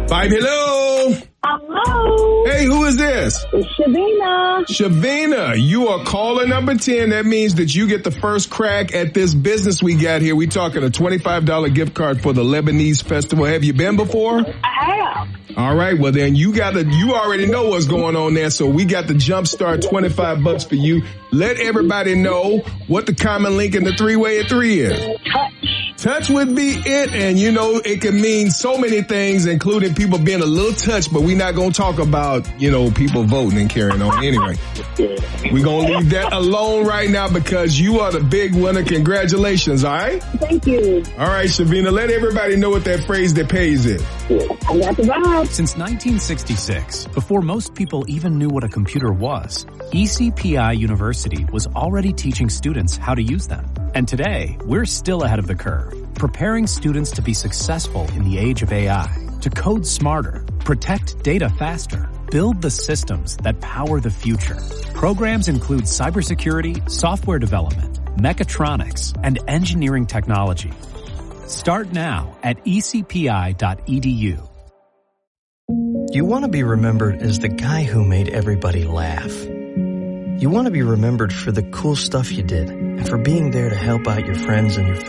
Hello. Hello. Hey, who is this? It's Shavina. Shavina, you are caller number 10. That means that you get the first crack at this business we got here. We talking a $25 gift card for the Lebanese Festival. Have you been before? I have. All right. Well, then you already know what's going on there. So we got the Jumpstart $25 for you. Let everybody know what the common link in the 3-way at 3 is. Touch would be it, and you know, it can mean so many things, including people being a little touched, but we're not going to talk about, you know, people voting and carrying on anyway. We're going to leave that alone right now because you are the big winner. Congratulations, all right? Thank you. All right, Shavina, let everybody know what that phrase that pays is. I got the vibe. Since 1966, before most people even knew what a computer was, ECPI University was already teaching students how to use them. And today, we're still ahead of the curve, preparing students to be successful in the age of AI, to code smarter, protect data faster, build the systems that power the future. Programs include cybersecurity, software development, mechatronics, and engineering technology. Start now at ecpi.edu. You want to be remembered as the guy who made everybody laugh. You want to be remembered for the cool stuff you did and for being there to help out your friends and your